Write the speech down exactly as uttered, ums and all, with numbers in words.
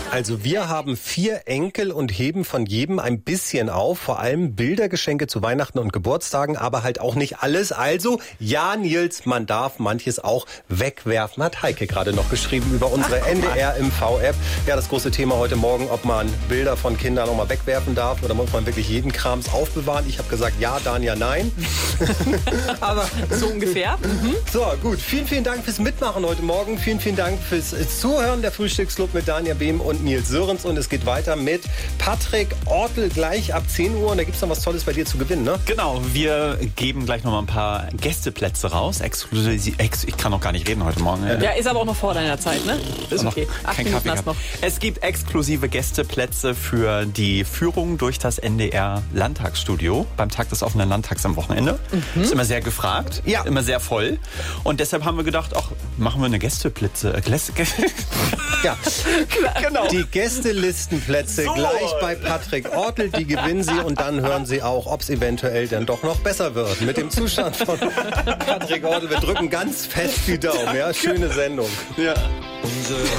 Also wir haben vier Enkel und heben von jedem ein bisschen auf, vor allem Bildergeschenke zu Weihnachten und Geburtstagen, aber halt auch nicht alles. Also, ja Nils, man darf manches auch wegwerfen, hat Heike gerade noch geschrieben über unsere N D R M V-App. Ja, das große Thema heute Morgen, ob man Bilder von Kindern noch mal wegwerfen darf oder muss man wirklich jeden Krams aufbewahren. Ich habe gesagt, ja, Dania, nein. Aber so ungefähr. Mhm. So, gut. Vielen, vielen Dank fürs Mitmachen heute Morgen. Vielen, vielen Dank fürs Zuhören. Der Frühstücksclub mit Dania Behm und Nils Sörens. Und es geht weiter mit Patrick Ortel gleich ab zehn Uhr. Und da gibt es noch was Tolles bei dir zu gewinnen, ne? Genau, wir geben gleich noch mal ein paar Gästeplätze raus. Exklusiv, ex, ich kann noch gar nicht reden heute Morgen. Ja, ist aber auch noch vor deiner Zeit, ne? Ist okay. Acht kein Minuten Kaffee hast noch. Es gibt exklusive Gästeplätze für die Führung durch das N D R Landtagsstudio beim Tag des offenen Landtags am Wochenende. Mhm. Ist immer sehr gefragt, ja. Immer sehr voll. Und deshalb haben wir gedacht, ach, machen wir eine Gästeplätze. Äh, Gäste, ja, genau. Die Gästelistenplätze So. gleich bei Patrick Ortel, die gewinnen Sie und dann hören Sie auch, ob es eventuell dann doch noch besser wird. Mit dem Zustand von Patrick Ortel, wir drücken ganz fest die Daumen, ja, schöne Sendung. Ja. Unsere